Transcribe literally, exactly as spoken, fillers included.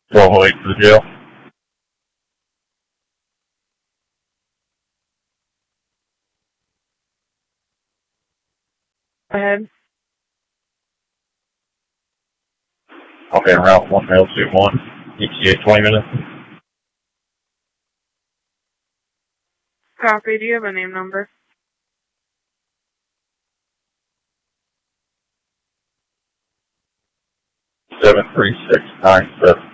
twelve oh eight to the jail. Go ahead. Okay, Route one Mail two one, E T A twenty minutes. Copy. Do you have a name number? seven three six nine seven.